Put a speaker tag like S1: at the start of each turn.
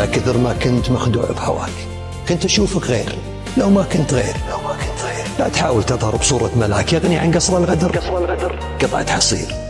S1: يا كثر ما كنت مخدوع بهواك، كنت أشوفك غير لو ما كنت غير. لا تحاول تظهر بصورة ملاك يغني عن قصر الغدر، قطعة حصير